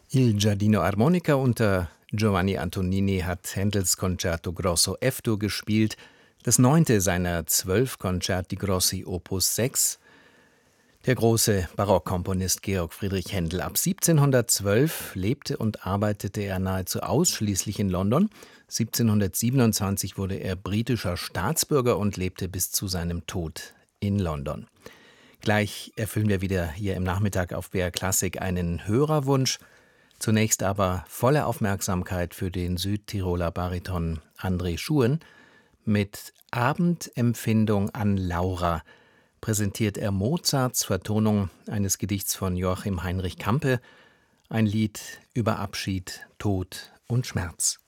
Il Giardino Armonica unter Giovanni Antonini hat Händels Concerto Grosso F-Dur gespielt, das 9. seiner 12 Concerti Grossi Opus 6. Der große Barockkomponist Georg Friedrich Händel. Ab 1712 lebte und arbeitete er nahezu ausschließlich in London. 1727 wurde er britischer Staatsbürger und lebte bis zu seinem Tod in London. Gleich erfüllen wir wieder hier im Nachmittag auf BR Klassik einen Hörerwunsch. Zunächst aber volle Aufmerksamkeit für den Südtiroler Bariton André Schuhen. Mit Abendempfindung an Laura präsentiert er Mozarts Vertonung eines Gedichts von Joachim Heinrich Campe, ein Lied über Abschied, Tod und Schmerz.